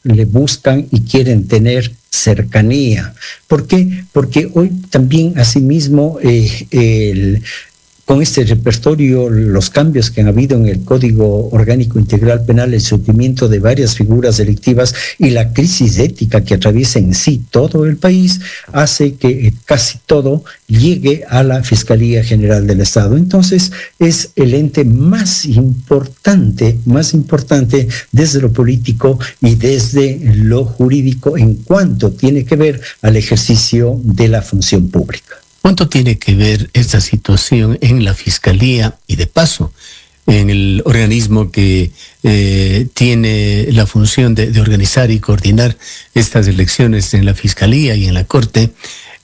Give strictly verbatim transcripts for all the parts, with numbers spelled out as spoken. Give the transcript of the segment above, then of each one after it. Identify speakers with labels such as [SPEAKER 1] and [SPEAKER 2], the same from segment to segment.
[SPEAKER 1] le buscan y quieren tener cercanía. ¿Por qué? Porque hoy también asimismo eh, el... con este repertorio, los cambios que han habido en el Código Orgánico Integral Penal, el surgimiento de varias figuras delictivas y la crisis ética que atraviesa en sí todo el país, hace que casi todo llegue a la Fiscalía General del Estado. Entonces, es el ente más importante, más importante desde lo político y desde lo jurídico en cuanto tiene que ver al ejercicio de la función pública.
[SPEAKER 2] ¿Cuánto tiene que ver esta situación en la Fiscalía y, de paso, en el organismo que eh, tiene la función de, de organizar y coordinar estas elecciones en la Fiscalía y en la Corte,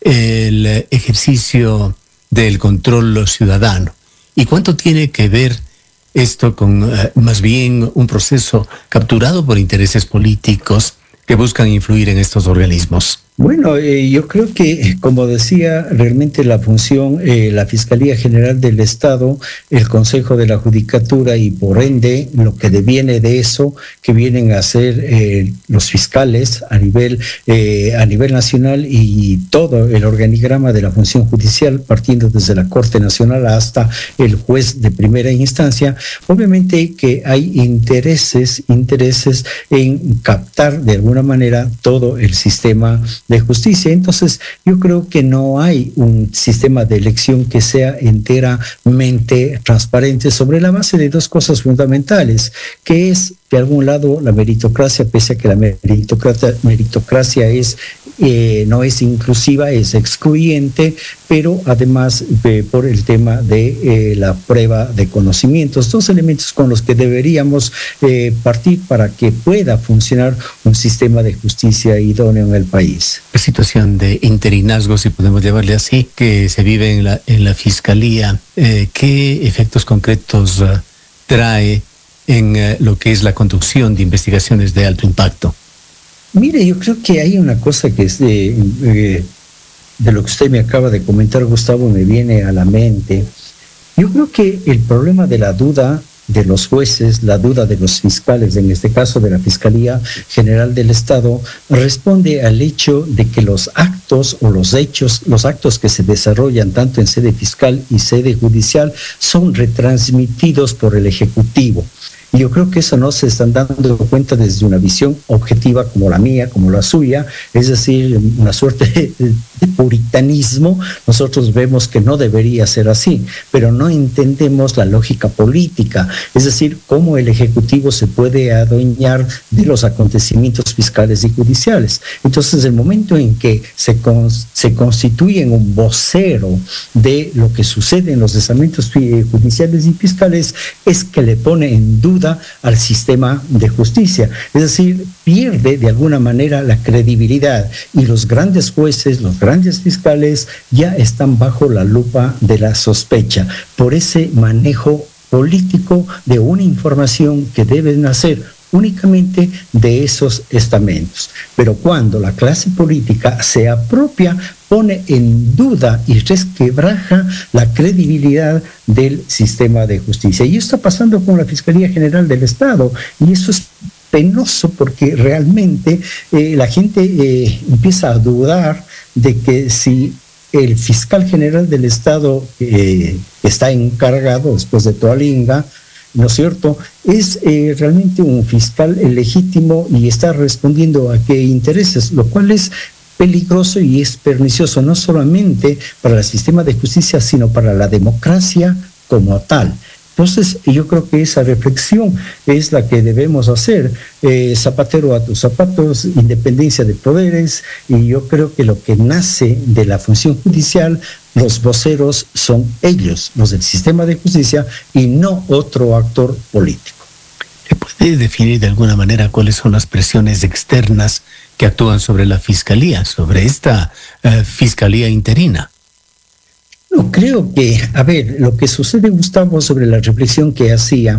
[SPEAKER 2] el ejercicio del control ciudadano? ¿Y cuánto tiene que ver esto con eh, más bien un proceso capturado por intereses políticos que buscan influir en estos organismos?
[SPEAKER 1] Bueno, eh, yo creo que, como decía, realmente la función, eh, la Fiscalía General del Estado, el Consejo de la Judicatura y por ende lo que deviene de eso, que vienen a ser eh, los fiscales a nivel, eh, a nivel nacional y todo el organigrama de la función judicial, partiendo desde la Corte Nacional hasta el juez de primera instancia, obviamente que hay intereses, intereses en captar de alguna manera todo el sistema de justicia. Entonces, yo creo que no hay un sistema de elección que sea enteramente transparente sobre la base de dos cosas fundamentales, que es, de algún lado, la meritocracia, pese a que la meritocracia, meritocracia es, eh, no es inclusiva, es excluyente, pero además eh, por el tema de eh, la prueba de conocimientos, dos elementos con los que deberíamos eh, partir para que pueda funcionar un sistema de justicia idóneo en el país.
[SPEAKER 2] La situación de interinazgo, si podemos llamarle así, que se vive en la, en la Fiscalía, eh, ¿qué efectos concretos uh, trae en uh, lo que es la conducción de investigaciones de alto impacto?
[SPEAKER 1] Mire, yo creo que hay una cosa que es de, eh, de lo que usted me acaba de comentar, Gustavo, me viene a la mente. Yo creo que el problema de la duda de los jueces, la duda de los fiscales, en este caso de la Fiscalía General del Estado, responde al hecho de que los actos o los hechos, los actos que se desarrollan tanto en sede fiscal y sede judicial son retransmitidos por el Ejecutivo. Y yo creo que eso no se están dando cuenta desde una visión objetiva como la mía, como la suya, es decir, una suerte de, de puritanismo. Nosotros vemos que no debería ser así, pero no entendemos la lógica política, es decir, cómo el Ejecutivo se puede adueñar de los acontecimientos fiscales y judiciales. Entonces, el momento en que se, con, se constituyen un vocero de lo que sucede en los estamentos judiciales y fiscales, es que le pone en duda al sistema de justicia, es decir, pierde de alguna manera la credibilidad y los grandes jueces, los grandes fiscales ya están bajo la lupa de la sospecha por ese manejo político de una información que debe nacer únicamente de esos estamentos. Pero cuando la clase política se apropia, pone en duda y resquebraja la credibilidad del sistema de justicia. Y esto está pasando con la Fiscalía General del Estado, y eso es penoso porque realmente eh, la gente eh, empieza a dudar de que si el fiscal general del Estado eh, está encargado, después de toda linga, ¿no es cierto?, es eh, realmente un fiscal legítimo y está respondiendo a qué intereses, lo cual es peligroso y es pernicioso no solamente para el sistema de justicia, sino para la democracia como tal. Entonces, yo creo que esa reflexión es la que debemos hacer. Eh, zapatero a tus zapatos, independencia de poderes, y yo creo que lo que nace de la función judicial, los voceros son ellos, los del sistema de justicia, y no otro actor político.
[SPEAKER 2] ¿Se puede definir de alguna manera cuáles son las presiones externas que actúan sobre la Fiscalía, sobre esta uh, Fiscalía interina?
[SPEAKER 1] No, creo que, a ver, lo que sucede, Gustavo, sobre la reflexión que hacía,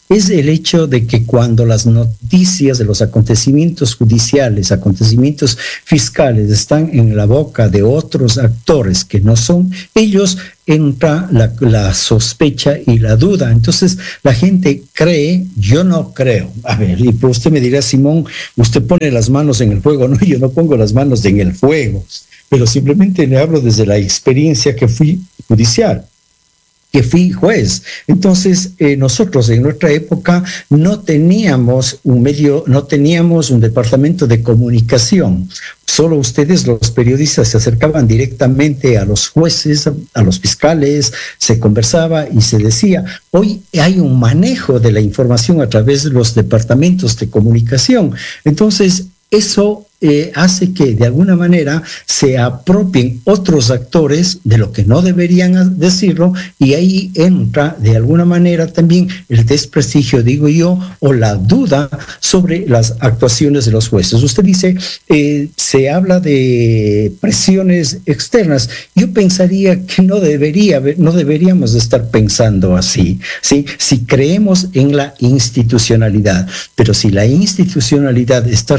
[SPEAKER 1] es el hecho de que cuando las noticias de los acontecimientos judiciales, acontecimientos fiscales están en la boca de otros actores que no son ellos, entra la, la sospecha y la duda. Entonces la gente cree, yo no creo. A ver, y pues usted me dirá, Simón, usted pone las manos en el fuego. No, yo no pongo las manos en el fuego, pero simplemente le hablo desde la experiencia que fui judicial, que fui juez. Entonces, eh, nosotros en nuestra época no teníamos un medio, no teníamos un departamento de comunicación. Solo ustedes, los periodistas, se acercaban directamente a los jueces, a los fiscales, se conversaba y se decía. Hoy hay un manejo de la información a través de los departamentos de comunicación. Entonces, eso eh, hace que de alguna manera se apropien otros actores de lo que no deberían decirlo, y ahí entra de alguna manera también el desprestigio, digo yo, o la duda sobre las actuaciones de los jueces. Usted dice, eh, se habla de presiones externas. Yo pensaría que no debería, no deberíamos de estar pensando así, ¿sí? Si creemos en la institucionalidad, pero si la institucionalidad está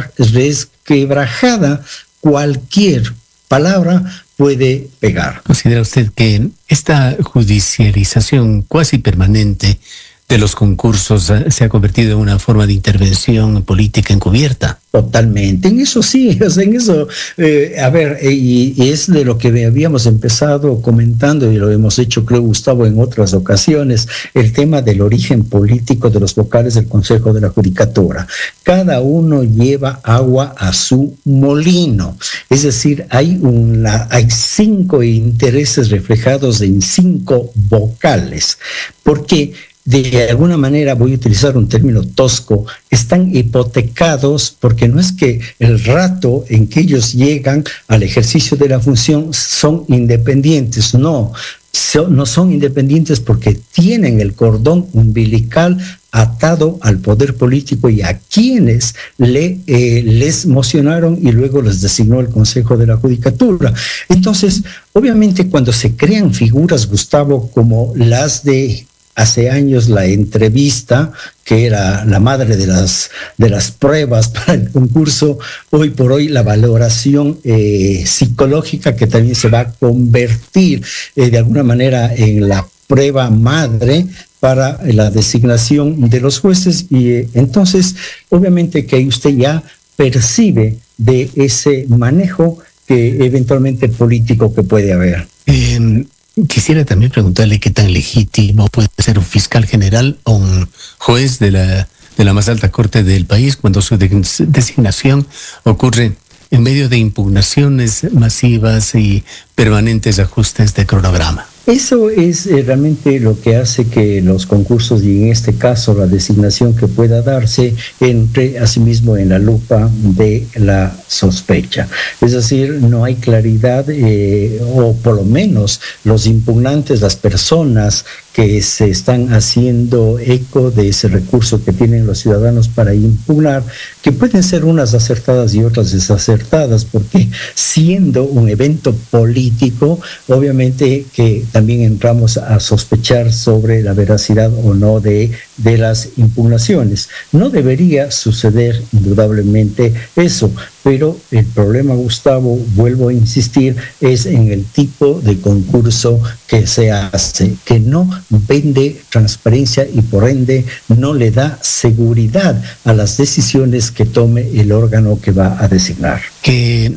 [SPEAKER 1] resquebrajada, cualquier palabra puede pegar.
[SPEAKER 2] ¿Considera usted que esta judicialización cuasi permanente de los concursos se ha convertido en una forma de intervención política encubierta?
[SPEAKER 1] Totalmente, en eso sí, o sea, en eso, eh, a ver, eh, y, y es de lo que habíamos empezado comentando y lo hemos hecho, creo, Gustavo, en otras ocasiones, el tema del origen político de los vocales del Consejo de la Judicatura. Cada uno lleva agua a su molino, es decir, hay, una, hay cinco intereses reflejados en cinco vocales. ¿Por qué? De alguna manera, voy a utilizar un término tosco, están hipotecados porque no es que el rato en que ellos llegan al ejercicio de la función son independientes, no, son, no son independientes porque tienen el cordón umbilical atado al poder político y a quienes le, eh, les mocionaron y luego les designó el Consejo de la Judicatura. Entonces, obviamente, cuando se crean figuras, Gustavo, como las de hace años la entrevista, que era la madre de las, de las pruebas para el concurso, hoy por hoy la valoración eh, psicológica, que también se va a convertir eh, de alguna manera en la prueba madre para la designación de los jueces. Y eh, entonces, obviamente que usted ya percibe de ese manejo que eventualmente político que puede haber.
[SPEAKER 2] Eh... Quisiera también preguntarle qué tan legítimo puede ser un fiscal general o un juez de la, de la más alta corte del país cuando su designación ocurre en medio de impugnaciones masivas y permanentes ajustes de cronograma.
[SPEAKER 1] Eso es eh, realmente lo que hace que los concursos, y en este caso la designación que pueda darse, entre asimismo en la lupa de la sospecha. Es decir, no hay claridad, eh, o por lo menos los impugnantes, las personas que se están haciendo eco de ese recurso que tienen los ciudadanos para impugnar, que pueden ser unas acertadas y otras desacertadas, porque siendo un evento político, obviamente que también entramos a sospechar sobre la veracidad o no de, de las impugnaciones. No debería suceder indudablemente eso, pero el problema, Gustavo, vuelvo a insistir, es en el tipo de concurso que se hace, que no vende transparencia y por ende no le da seguridad a las decisiones que tome el órgano que va a designar.
[SPEAKER 2] ¿Qué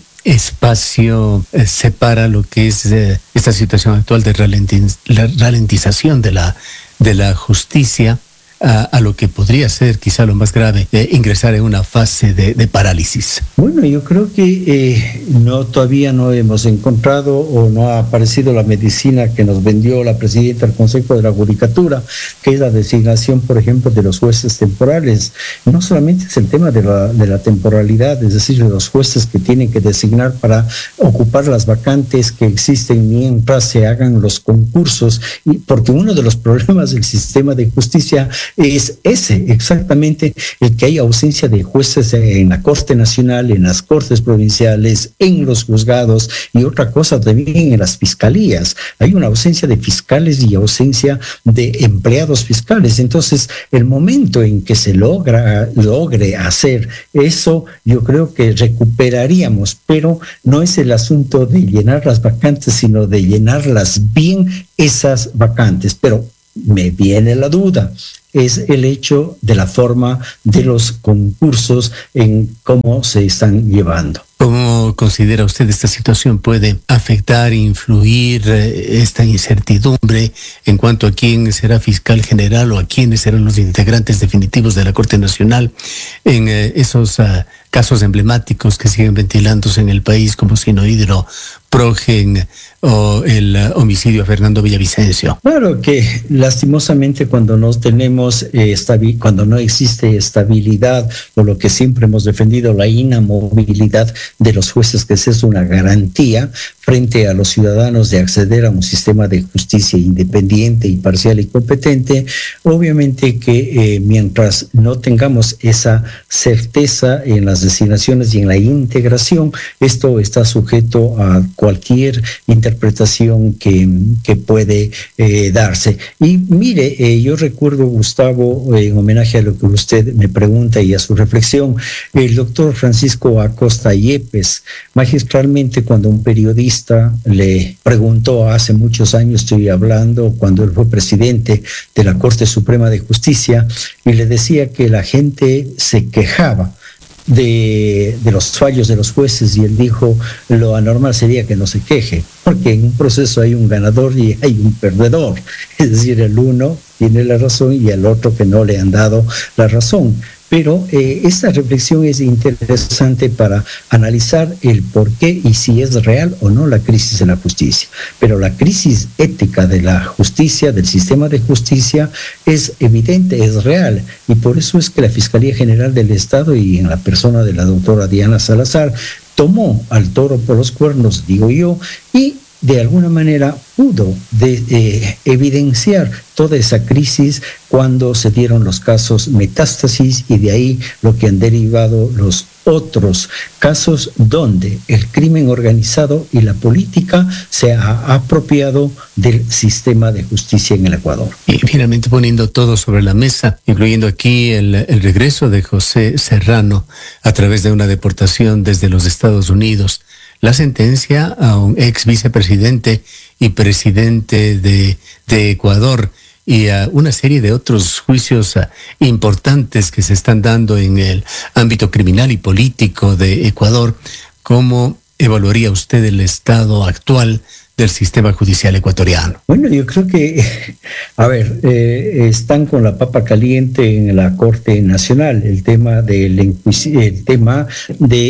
[SPEAKER 2] espacio eh, separa lo que es eh, esta situación actual de ralentiz la ralentización de la, de la justicia A, a lo que podría ser quizá lo más grave, de ingresar en una fase de, de parálisis?
[SPEAKER 1] Bueno, yo creo que eh, no todavía no hemos encontrado o no ha aparecido la medicina que nos vendió la presidenta del Consejo de la Judicatura, que es la designación, por ejemplo, de los jueces temporales. No solamente es el tema de la, de la temporalidad, es decir, de los jueces que tienen que designar para ocupar las vacantes que existen mientras se hagan los concursos, y porque uno de los problemas del sistema de justicia es ese exactamente, el que hay ausencia de jueces en la Corte Nacional, en las Cortes Provinciales, en los juzgados y otra cosa también en las fiscalías. Hay una ausencia de fiscales y ausencia de empleados fiscales. Entonces, el momento en que se logra, logre hacer eso, yo creo que recuperaríamos, pero no es el asunto de llenar las vacantes, sino de llenarlas bien esas vacantes. Pero me viene la duda, es el hecho de la forma de los concursos en cómo se están llevando.
[SPEAKER 2] ¿Cómo considera usted esta situación puede afectar, influir eh, esta incertidumbre en cuanto a quién será fiscal general o a quiénes serán los integrantes definitivos de la Corte Nacional en eh, esos uh, casos emblemáticos que siguen ventilándose en el país como Sinohydro, Progen o el uh, homicidio a Fernando Villavicencio?
[SPEAKER 1] Claro que lastimosamente cuando no tenemos eh, estabi- cuando no existe estabilidad, o lo que siempre hemos defendido, la inamovilidad de los jueces, que esa es una garantía frente a los ciudadanos de acceder a un sistema de justicia independiente, imparcial y competente. Obviamente que eh, mientras no tengamos esa certeza en las designaciones y en la integración, esto está sujeto a cualquier interpretación que, que puede eh, darse. Y mire, eh, yo recuerdo, Gustavo, eh, en homenaje a lo que usted me pregunta y a su reflexión, el doctor Francisco Acosta Yepes, magistralmente, cuando un periodista le preguntó hace muchos años, estoy hablando cuando él fue presidente de la Corte Suprema de Justicia, y le decía que la gente se quejaba de, de los fallos de los jueces, y él dijo, lo anormal sería que no se queje, porque en un proceso hay un ganador y hay un perdedor, es decir, el uno tiene la razón y el otro que no le han dado la razón. Pero eh, esta reflexión es interesante para analizar el por qué y si es real o no la crisis en la justicia. Pero la crisis ética de la justicia, del sistema de justicia, es evidente, es real. Y por eso es que la Fiscalía General del Estado, y en la persona de la doctora Diana Salazar, tomó al toro por los cuernos, digo yo, y de alguna manera pudo de, eh, evidenciar toda esa crisis cuando se dieron los casos Metástasis, y de ahí lo que han derivado los otros casos donde el crimen organizado y la política se ha apropiado del sistema de justicia en el Ecuador.
[SPEAKER 2] Y finalmente, poniendo todo sobre la mesa, incluyendo aquí el, el regreso de José Serrano a través de una deportación desde los Estados Unidos, la sentencia a un ex vicepresidente y presidente de, de Ecuador, y a una serie de otros juicios uh, importantes que se están dando en el ámbito criminal y político de Ecuador. ¿Cómo evaluaría usted el estado actual del sistema judicial ecuatoriano?
[SPEAKER 1] Bueno, yo creo que, a ver, eh, están con la papa caliente en la Corte Nacional el tema del el tema de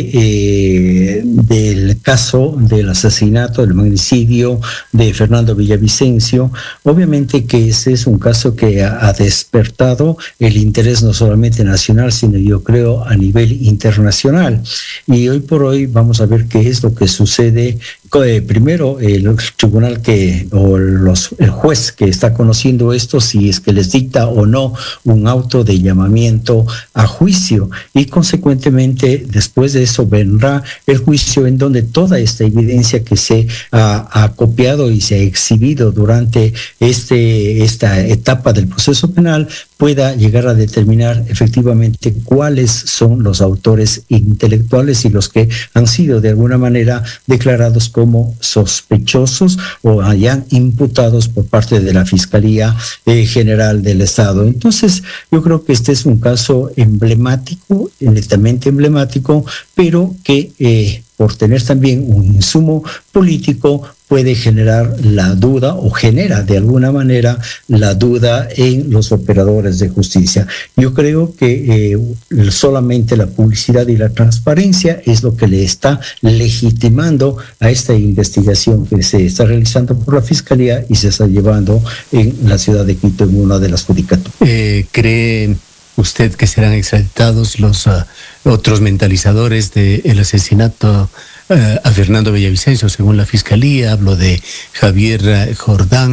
[SPEAKER 1] eh, del caso del asesinato, del magnicidio de Fernando Villavicencio. Obviamente que ese es un caso que ha, ha despertado el interés no solamente nacional, sino yo creo a nivel internacional. Y hoy por hoy vamos a ver qué es lo que sucede. Eh, primero, el tribunal que, o los, el juez que está conociendo esto, si es que les dicta o no un auto de llamamiento a juicio, y consecuentemente después de eso vendrá el juicio en donde toda esta evidencia que se ha, ha copiado y se ha exhibido durante este, esta etapa del proceso penal pueda llegar a determinar efectivamente cuáles son los autores intelectuales y los que han sido de alguna manera declarados como sospechosos o hayan imputados por parte de la Fiscalía eh, General del Estado. Entonces, yo creo que este es un caso emblemático, netamente emblemático, pero que eh, por tener también un insumo político puede generar la duda, o genera de alguna manera la duda en los operadores de justicia. Yo creo que eh, solamente la publicidad y la transparencia es lo que le está legitimando a esta investigación que se está realizando por la Fiscalía y se está llevando en la ciudad de Quito en una de las judicaturas.
[SPEAKER 2] Eh, ¿Cree usted que serán exaltados los uh, otros mentalizadores del asesinato uh, a Fernando Villavicencio, según la Fiscalía? Hablo de Javier uh, Jordán,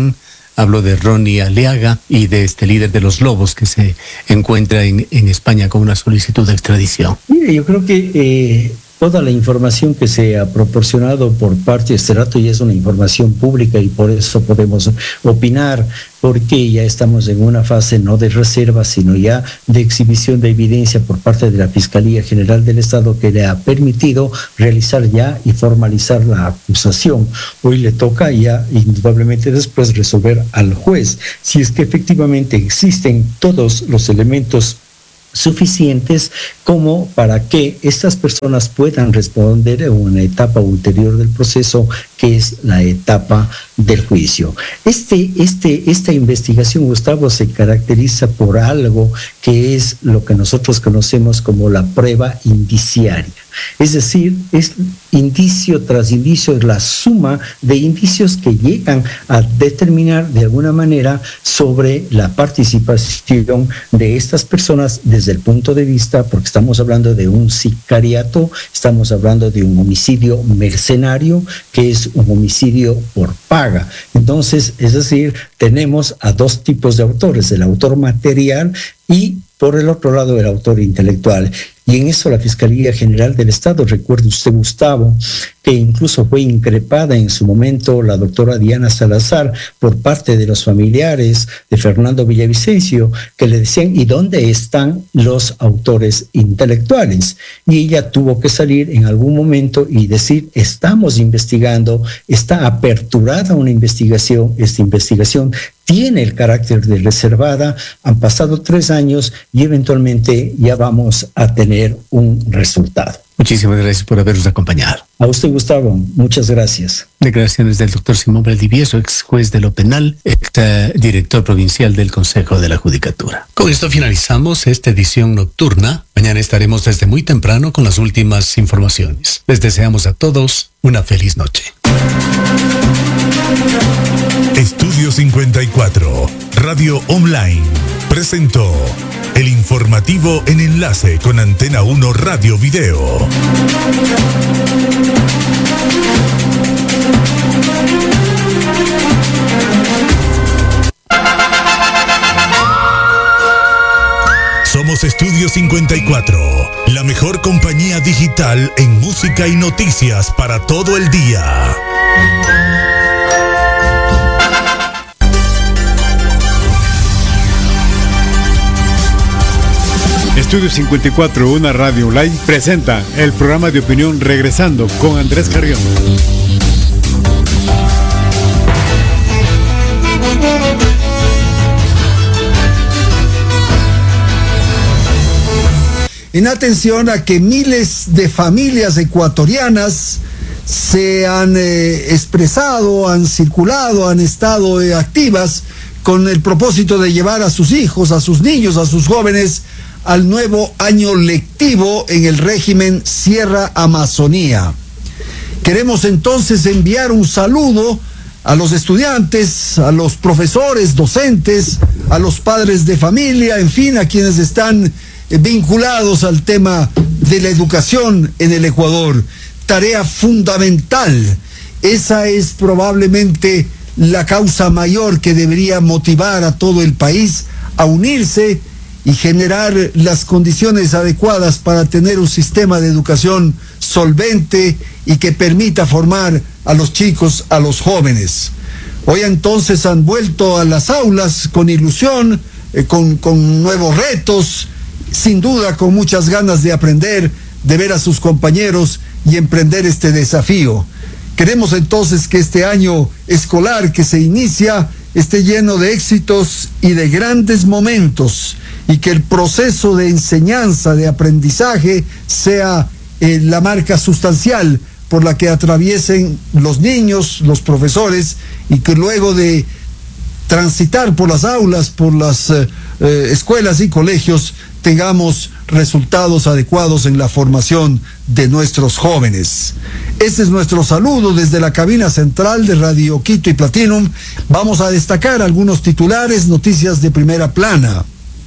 [SPEAKER 2] Hablo de Ronnie Aliaga y de este líder de los Lobos que se encuentra en, en España con una solicitud de extradición.
[SPEAKER 1] Mire, yo creo que eh, toda la información que se ha proporcionado por parte de este rato ya es una información pública y por eso podemos opinar, porque ya estamos en una fase no de reserva, sino ya de exhibición de evidencia por parte de la Fiscalía General del Estado, que le ha permitido realizar ya y formalizar la acusación. Hoy le toca ya indudablemente después resolver al juez si es que efectivamente existen todos los elementos suficientes como para que estas personas puedan responder en una etapa ulterior del proceso, que es la etapa del juicio. Este, este, esta investigación, Gustavo, se caracteriza por algo que es lo que nosotros conocemos como la prueba indiciaria. Es decir, es indicio tras indicio, es la suma de indicios que llegan a determinar de alguna manera sobre la participación de estas personas desde el punto de vista, porque estamos hablando de un sicariato, estamos hablando de un homicidio mercenario, que es un homicidio por paga. Entonces, es decir, tenemos a dos tipos de autores, el autor material y por el otro lado el autor intelectual. Y en eso la Fiscalía General del Estado, recuerde usted, Gustavo, que incluso fue increpada en su momento la doctora Diana Salazar por parte de los familiares de Fernando Villavicencio, que le decían, ¿y dónde están los autores intelectuales? Y ella tuvo que salir en algún momento y decir, estamos investigando, está aperturada una investigación, esta investigación tiene el carácter de reservada, han pasado tres años y eventualmente ya vamos a tener un resultado.
[SPEAKER 2] Muchísimas gracias por habernos acompañado.
[SPEAKER 1] A usted, Gustavo, muchas gracias.
[SPEAKER 2] Declaraciones del doctor Simón Valdivieso, ex juez de lo penal, ex uh, director provincial del Consejo de la Judicatura. Con esto finalizamos esta edición nocturna. Mañana estaremos desde muy temprano con las últimas informaciones. Les deseamos a todos una feliz noche.
[SPEAKER 3] Estudio cincuenta y cuatro, Radio Online, presentó el informativo en enlace con Antena uno Radio Video. Somos Estudio cincuenta y cuatro, la mejor compañía digital en música y noticias para todo el día.
[SPEAKER 4] Estudio cincuenta y cuatro, una radio online, presenta el programa de opinión Regresando con Andrés Carrión.
[SPEAKER 5] En atención a que miles de familias ecuatorianas se han eh, expresado, han circulado, han estado eh, activas con el propósito de llevar a sus hijos, a sus niños, a sus jóvenes al nuevo año lectivo en el régimen Sierra Amazonía. Queremos entonces enviar un saludo a los estudiantes, a los profesores, docentes, a los padres de familia, en fin, a quienes están vinculados al tema de la educación en el Ecuador. Tarea fundamental. Esa es probablemente la causa mayor que debería motivar a todo el país a unirse y generar las condiciones adecuadas para tener un sistema de educación solvente y que permita formar a los chicos, a los jóvenes. Hoy entonces han vuelto a las aulas con ilusión, eh, con, con nuevos retos, sin duda con muchas ganas de aprender, de ver a sus compañeros y emprender este desafío. Queremos entonces que este año escolar que se inicia esté lleno de éxitos y de grandes momentos, y que el proceso de enseñanza, de aprendizaje, sea eh, la marca sustancial por la que atraviesen los niños, los profesores, y que luego de transitar por las aulas, por las eh, eh, escuelas y colegios, tengamos resultados adecuados en la formación de nuestros jóvenes. Ese es nuestro saludo desde la cabina central de Radio Quito y Platinum. Vamos a destacar algunos titulares, noticias de primera plana.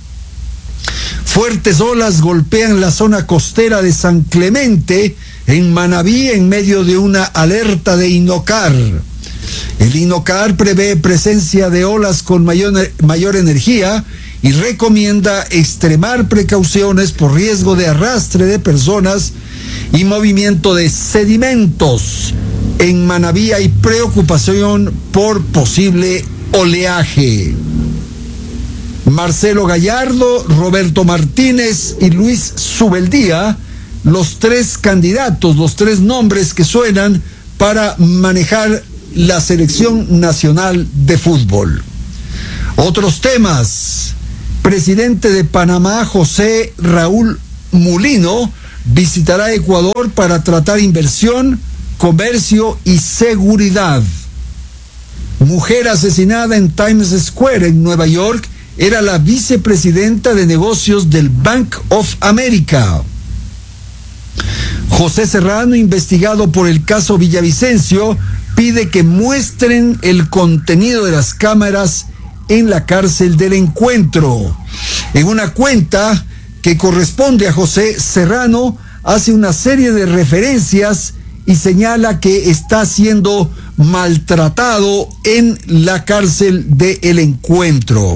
[SPEAKER 5] Fuertes olas golpean la zona costera de San Clemente, en Manabí, en medio de una alerta de INOCAR. El INOCAR prevé presencia de olas con mayor, mayor energía y recomienda extremar precauciones por riesgo de arrastre de personas y movimiento de sedimentos. En Manabí hay preocupación por posible oleaje. Marcelo Gallardo, Roberto Martínez y Luis Subeldía, los tres candidatos, los tres nombres que suenan para manejar la selección nacional de fútbol. Otros temas. Presidente de Panamá, José Raúl Mulino, visitará Ecuador para tratar inversión, comercio y seguridad. Mujer asesinada en Times Square, en Nueva York, era la vicepresidenta de negocios del Bank of America. José Serrano, investigado por el caso Villavicencio, pide que muestren el contenido de las cámaras en la cárcel del Encuentro. En una cuenta que corresponde a José Serrano, hace una serie de referencias y señala que está siendo maltratado en la cárcel del Encuentro.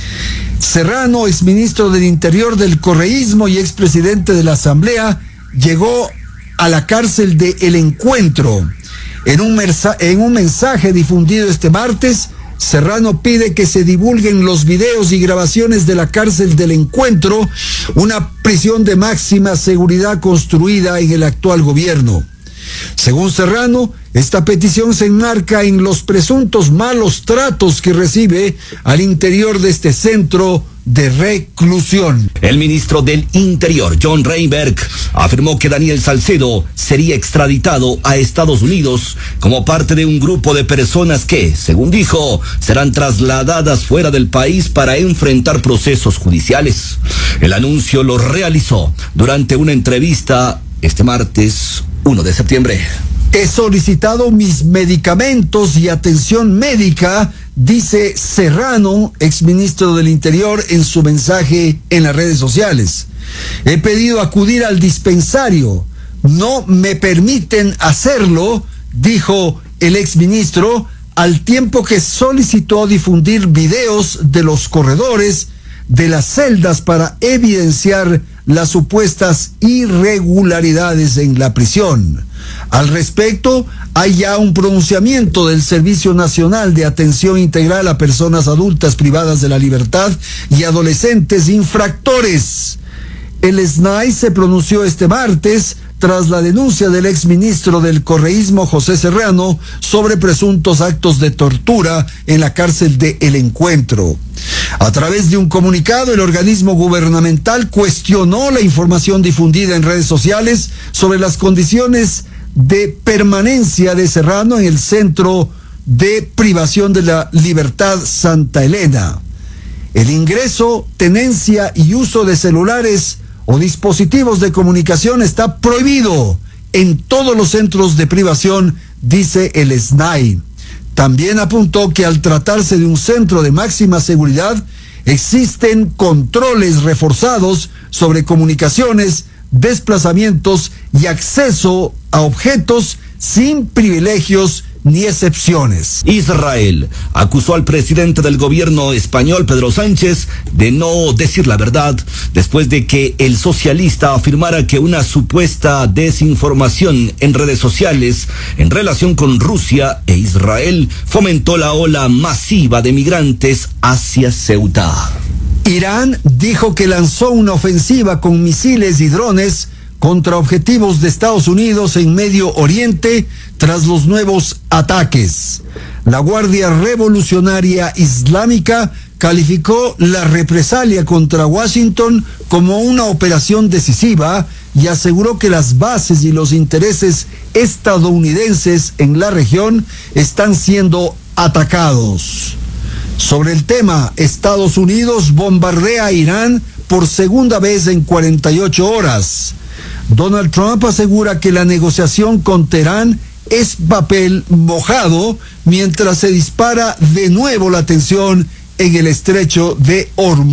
[SPEAKER 5] Serrano, exministro del Interior del correísmo y expresidente de la Asamblea, llegó a la cárcel de El Encuentro. En un, en un mensaje difundido este martes, Serrano pide que se divulguen los videos y grabaciones de la cárcel del Encuentro, una prisión de máxima seguridad construida en el actual gobierno. Según Serrano, esta petición se enmarca en los presuntos malos tratos que recibe al interior de este centro de reclusión.
[SPEAKER 6] El ministro del Interior, John Reinberg, afirmó que Daniel Salcedo sería extraditado a Estados Unidos como parte de un grupo de personas que, según dijo, serán trasladadas fuera del país para enfrentar procesos judiciales. El anuncio lo realizó durante una entrevista este martes uno de septiembre.
[SPEAKER 5] He solicitado mis medicamentos y atención médica, dice Serrano, exministro del Interior, en su mensaje en las redes sociales. He pedido acudir al dispensario. No me permiten hacerlo, dijo el exministro, al tiempo que solicitó difundir videos de los corredores de las celdas para evidenciar las supuestas irregularidades en la prisión. Al respecto, hay ya un pronunciamiento del Servicio Nacional de Atención Integral a Personas Adultas Privadas de la Libertad y Adolescentes Infractores. El S N A I se pronunció este martes tras la denuncia del exministro del correísmo José Serrano sobre presuntos actos de tortura en la cárcel de El Encuentro. A través de un comunicado, el organismo gubernamental cuestionó la información difundida en redes sociales sobre las condiciones de permanencia de Serrano en el Centro de Privación de la Libertad Santa Elena. El ingreso, tenencia y uso de celulares o dispositivos de comunicación está prohibido en todos los centros de privación, dice el S N A I. También apuntó que al tratarse de un centro de máxima seguridad, existen controles reforzados sobre comunicaciones, desplazamientos y acceso a objetos sin privilegios ni excepciones.
[SPEAKER 6] Israel acusó al presidente del gobierno español, Pedro Sánchez, de no decir la verdad después de que el socialista afirmara que una supuesta desinformación en redes sociales en relación con Rusia e Israel fomentó la ola masiva de migrantes hacia Ceuta.
[SPEAKER 5] Irán dijo que lanzó una ofensiva con misiles y drones contra objetivos de Estados Unidos en Medio Oriente tras los nuevos ataques. La Guardia Revolucionaria Islámica calificó la represalia contra Washington como una operación decisiva y aseguró que las bases y los intereses estadounidenses en la región están siendo atacados. Sobre el tema, Estados Unidos bombardea a Irán por segunda vez en cuarenta y ocho horas. Donald Trump asegura que la negociación con Teherán es papel mojado mientras se dispara de nuevo la tensión en el estrecho de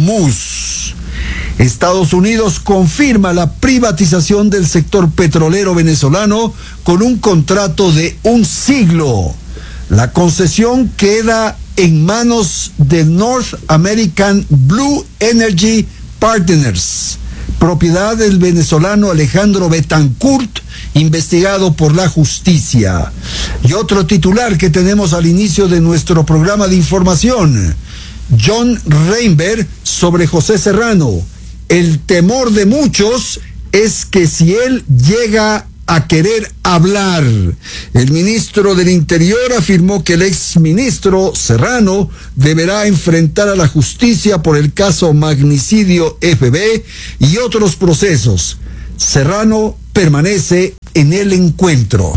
[SPEAKER 5] Hormuz. Estados Unidos confirma la privatización del sector petrolero venezolano con un contrato de un siglo. La concesión queda en manos de North American Blue Energy Partners, propiedad del venezolano Alejandro Betancourt, investigado por la justicia. Y otro titular que tenemos al inicio de nuestro programa de información: John Reinberg sobre José Serrano. El temor de muchos es que si él llega a querer hablar. El ministro del Interior afirmó que el exministro Serrano deberá enfrentar a la justicia por el caso magnicidio F B y otros procesos. Serrano permanece en el encuentro.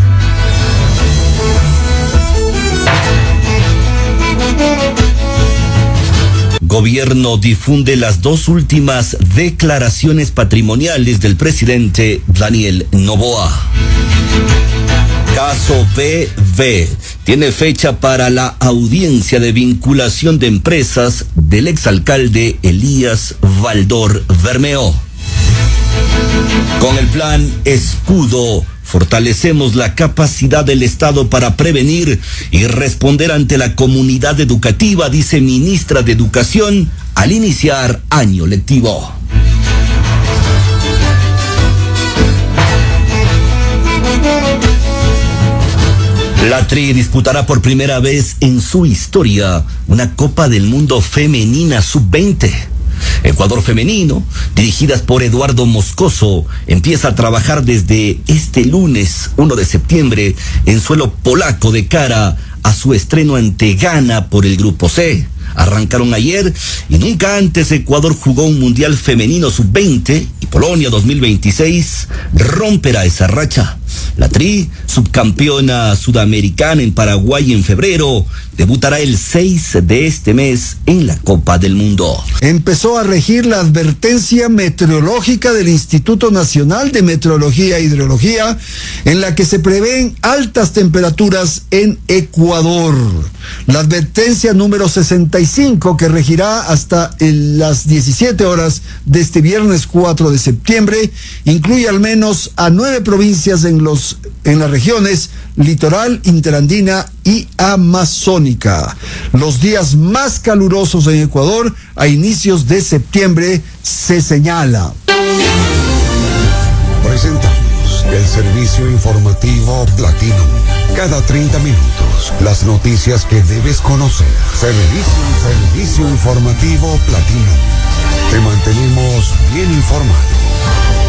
[SPEAKER 6] Gobierno difunde las dos últimas declaraciones patrimoniales del presidente Daniel Noboa. Caso B V tiene fecha para la audiencia de vinculación de empresas del exalcalde Elías Baldor Bermeo. Con el plan Escudo, fortalecemos la capacidad del Estado para prevenir y responder ante la comunidad educativa, dice ministra de Educación al iniciar año lectivo. La Tri disputará por primera vez en su historia una Copa del Mundo Femenina sub veinte. Ecuador Femenino, dirigidas por Eduardo Moscoso, empieza a trabajar desde este lunes uno de septiembre en suelo polaco de cara a su estreno ante Ghana por el Grupo C. Arrancaron ayer y nunca antes Ecuador jugó un Mundial Femenino sub veinte y Polonia dos mil veintiséis romperá esa racha. La Tri, subcampeona sudamericana en Paraguay en febrero, debutará el seis de este mes en la Copa del Mundo.
[SPEAKER 5] Empezó a regir la advertencia meteorológica del Instituto Nacional de Meteorología e Hidrología, en la que se prevén altas temperaturas en Ecuador. La advertencia número sesenta y cinco, que regirá hasta el, las diecisiete horas de este viernes cuatro de septiembre, incluye al menos a nueve provincias en los en las regiones litoral, interandina y amazónica. Los días más calurosos en Ecuador a inicios de septiembre se señala.
[SPEAKER 7] Presentamos el servicio informativo Platinum. Cada treinta minutos, las noticias que debes conocer. Servicio, servicio informativo Platinum.